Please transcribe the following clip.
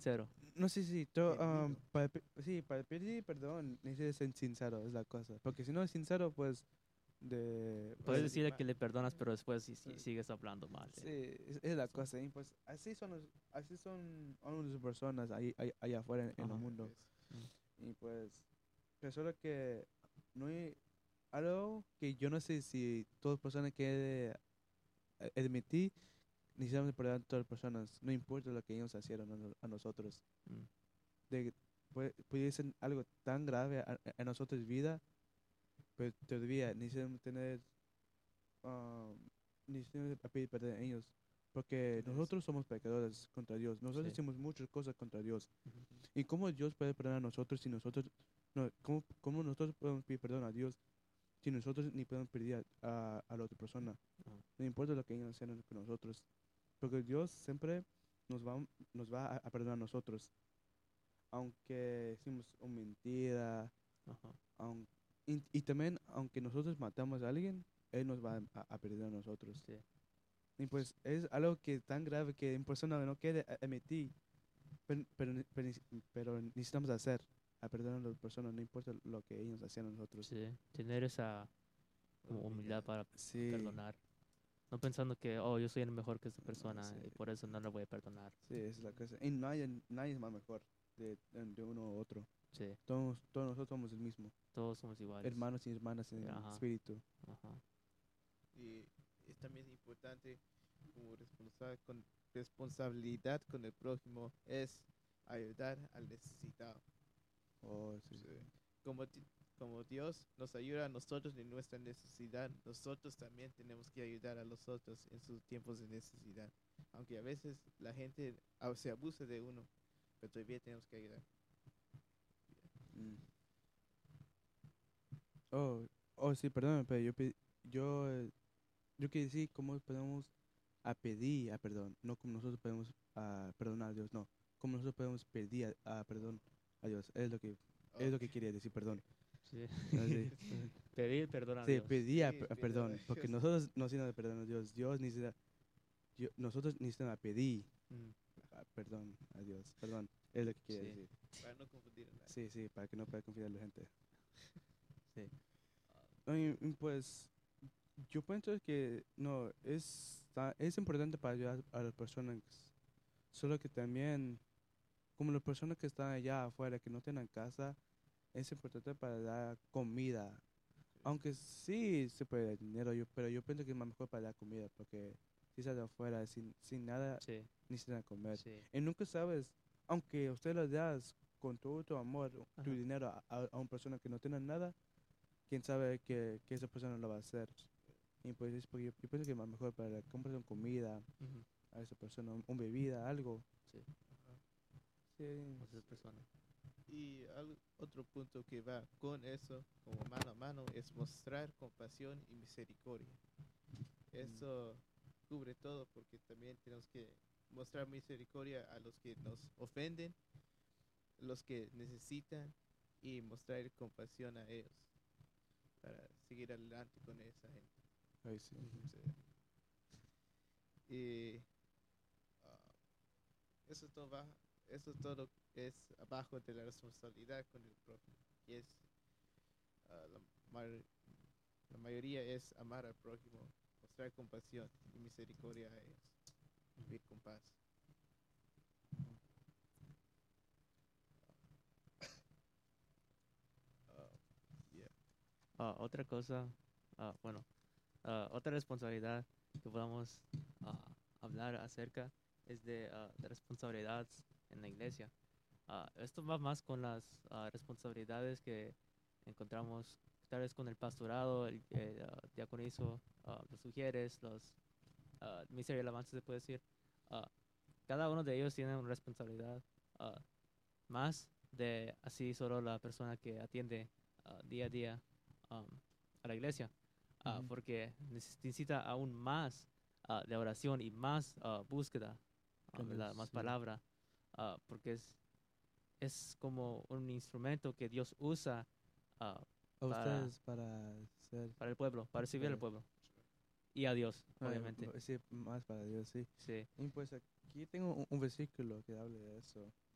sincero. No sé si Genuino. sí, para pedir perdón necesitas ser sincero, es la cosa. Porque si no es sincero, pues Puedes Puede pues salir decirle que mal. le perdonas, pero después eh, sigues hablando mal sí, de es la eso. cosa. Y pues así son algunas personas ahí afuera en el Ajá. mundo. Es- Mm. Y pues, pero solo que no hay algo que yo no sé si todas las personas que admití necesitamos perdonar a todas las personas, no importa lo que ellos hicieron a nosotros. Mm. De, puede ser algo tan grave a nosotros vida, pero todavía necesitamos tener, um, necesitamos pedir perdón a ellos. Porque tener ese nosotros somos perdón. pecadores contra Dios. Nosotros Sí. hicimos muchas cosas contra Dios. Ujú. Ujú. ¿Y cómo Dios puede perdonar a nosotros si nosotros, no, cómo nosotros podemos pedir perdón a Dios si nosotros ni podemos pedir a la otra persona? Ajá. No importa lo que ellos hicieron con nosotros. Porque Dios siempre nos va, nos va a perdonar a nosotros. Aunque hicimos una mentira, Ajá. aun- y también aunque nosotros matamos a alguien, Él nos va a perdonar a nosotros. Sí. Y pues es algo que es tan grave que en persona no quiere admitir, pero necesitamos hacer, a perdonar a las personas, no importa lo que ellos hacían a nosotros. Sí. Tener esa como humildad Humildad. para Sí, perdonar. No pensando que, oh, yo soy el mejor que esa no, persona sí, y por eso no le voy a perdonar. sí, esa es la cosa. Y nadie es más mejor de uno u otro. Sí. Todos nosotros somos el mismo, Todos somos iguales. hermanos y hermanas en Ajá. espíritu. Ajá. Y es también importante como con responsabilidad con el prójimo es ayudar al necesitado. Oh, sí. Sí. Como, como Dios nos ayuda a nosotros en nuestra necesidad, nosotros también tenemos que ayudar a los otros en sus tiempos de necesidad. Aunque a veces la gente se abusa de uno, pero todavía tenemos que ayudar. Mm. Oh, oh, sí, perdón, pero yo quería decir cómo podemos a pedir a perdón, no como nosotros podemos perdonar a Dios, no, como nosotros podemos pedir a perdón a Dios, es lo que Ok. quería decir, perdón. Sí. Ah, sí, Pedir perdón a sí, Dios. pedí Sí, a perdón. perdón, porque nosotros no necesitamos perdón a Dios, Dios necesita, nosotros necesitamos a pedir Mm. perdón a Dios, perdón, es lo que quería Sí. decir. Para no confundir a nadie. Sí, sí, para que no pueda confiar en la gente. Sí. Y, pues yo pienso que no, es importante para ayudar a las personas, solo que también, como las personas que están allá afuera, que no tienen casa, es importante para dar comida. Aunque sí se puede dar dinero, pero yo pienso que es más mejor para dar comida, porque si estás afuera sin nada, Sí. necesitan comer. Sí. Y nunca sabes, aunque usted lo das con todo tu amor, tu Ajá. dinero a una persona que no tiene nada, quién sabe que esa persona lo va a hacer. Y pues es porque yo pienso que es más mejor para comprar comida Ujú. a esa persona, un bebida, algo. Sí. Ajá. Sí. Otras personas. Y otro punto que va con eso, como mano a mano, es mostrar compasión y misericordia. Mm. Eso cubre todo porque también tenemos que mostrar misericordia a los que nos ofenden, los que necesitan y mostrar compasión a ellos para seguir adelante con esa gente. Ay, sí. Ujú. Sí. Y ah, eso todo va, eso todo es abajo de la responsabilidad con el prójimo. Y es ah, la, mar- la mayoría es amar al prójimo, mostrar compasión y misericordia a ellos, Ujú. vivir con paz. Ah, yeah. Otra cosa, bueno, otra responsabilidad que podamos hablar acerca es de responsabilidad en la iglesia. Esto va más con las responsabilidades que encontramos tal vez con el pastorado, el diaconizo, los sugieres, los ministerio de alabanza, se puede decir. Ah, Cada uno de ellos tiene una responsabilidad ah, más de así solo la persona que atiende día a día um, a la iglesia, Ujú. porque necesita aún más de oración y más búsqueda, ¿verdad? Más Sí. palabra, porque es como un instrumento que Dios usa ah, A para, ustedes para ser, para el pueblo, para servir al para, pueblo y a Dios, ay, obviamente. sí, más para Dios, sí. Sí. Y pues aquí tengo un versículo que habla de eso.